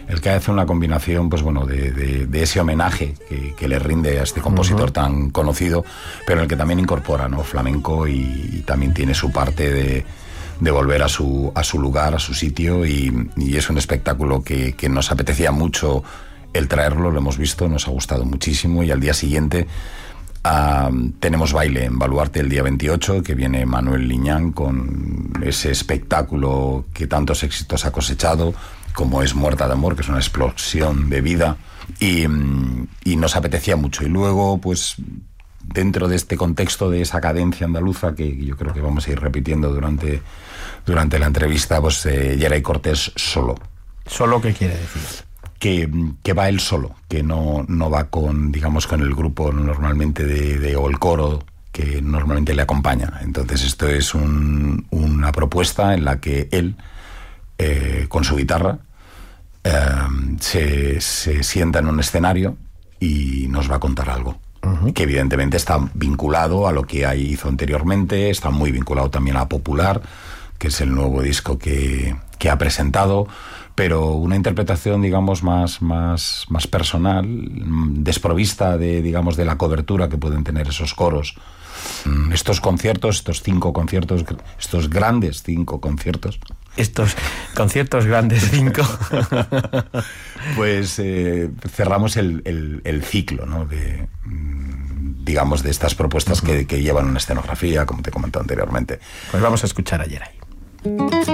el que hace una combinación, pues bueno, de ese homenaje que le rinde a este compositor tan conocido, pero en el que también incorpora, ¿no?, flamenco, y también tiene su parte de volver a su lugar, a su sitio, y es un espectáculo que nos apetecía mucho el traerlo. Lo hemos visto, nos ha gustado muchísimo, y al día siguiente tenemos baile en Baluarte el día 28, que viene Manuel Liñán con ese espectáculo que tantos éxitos ha cosechado, como es Muerta de Amor, que es una explosión de vida, y nos apetecía mucho. Y luego, pues, dentro de este contexto, de esa cadencia andaluza que yo creo que vamos a ir repitiendo durante la entrevista, pues Geray Cortés solo. ¿Solo qué quiere decir? Que va él solo, que no va con, digamos, con el grupo normalmente o el coro que normalmente le acompaña. Entonces esto es una propuesta en la que él, con su guitarra, se sienta en un escenario y nos va a contar algo. Que evidentemente está vinculado a lo que hizo anteriormente, está muy vinculado también a Popular, que es el nuevo disco que ha presentado, pero una interpretación, digamos, más personal, desprovista de, digamos, de la cobertura que pueden tener esos coros. Estos conciertos, estos grandes 5 conciertos. Estos conciertos grandes 5. Pues cerramos el ciclo, ¿no?, digamos, de estas propuestas que llevan una escenografía, como te he comentado anteriormente. Pues vamos a escuchar a Geray.